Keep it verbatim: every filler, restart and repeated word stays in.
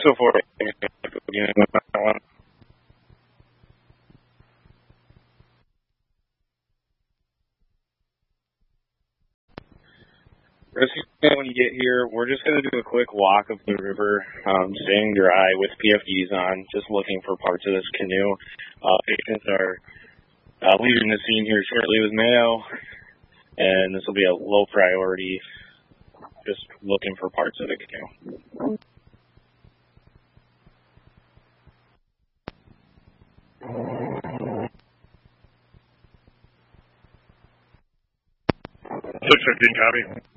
so for that one. When you get here, we're just going to do a quick walk of the river, um, staying dry with P F Ds on, just looking for parts of this canoe. Uh, patients are uh, leaving the scene here shortly with Mayo, and this will be a low priority, just looking for parts of the canoe. six fifteen, copy.